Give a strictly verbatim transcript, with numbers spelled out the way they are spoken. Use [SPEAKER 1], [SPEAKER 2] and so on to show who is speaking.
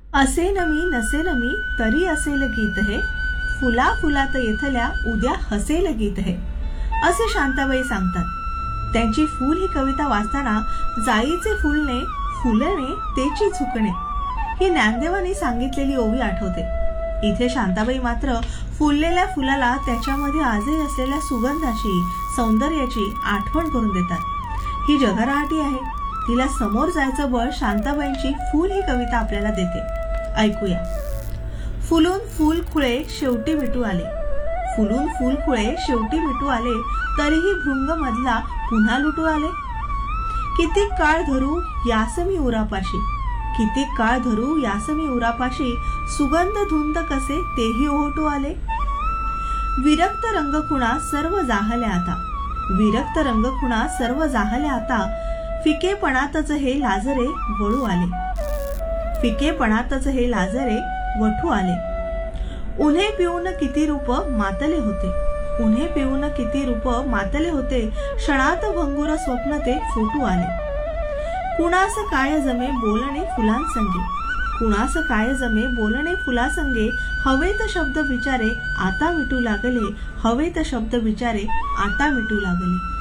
[SPEAKER 1] असे नमी नसे नमी तरी असेल गीत हे, फुला फुलात येथल्या उद्या हसेल गीत हे, असे शांताबाई सांगतात. त्यांची फूल ही कविता वाचताना जाईचे फुलणे फुलणे तेची झुकणे ही ज्ञानदेवांनी सांगितलेली ओवी आठवते. इथे शांताबाई मात्र फुललेल्या फुलाला त्याच्यामध्ये आजही असलेल्या सुगंधाची सौंदर्याची आठवण करून देतात. ही जगराहाटी आहे. तिला समोर जायचं बळ शांताबाईंची फूल ही कविता आपल्याला देते. ऐकूया. फुलून फूल खुळे शेवटी मिटू आले, फुलून फूल खुळे शेवटी मिटू आले, तरीही भृंग मधला पुन्हा लुटू आले. किती काळ धरू यासमी उरापाशी, किती काळ धरू यासमी उरापाशी, सुगंध धुंद कसे तेही ओहोटू आले. विरक्त रंगखुणा सर्व जाहल्या आता, विरक्त रंगखुणा सर्व जाहल्या आता, फिकेपणातच हे लाजरे वळू आले, फिकेपणातच हे लाजरे वठू आले. उन्हे पिऊन किती रूप मातले होते, उन्हे पिऊन किती रूप मातले होते, क्षणात भंगुर स्वप्न ते फुटू आले. कुणास काय जमे बोलणे फुलांसंगे, कुणास काय जमे बोलणे फुलासंगे, हवेत शब्द विचारे आता मिटू लागले, हवेत शब्द विचारे आता मिटू लागले.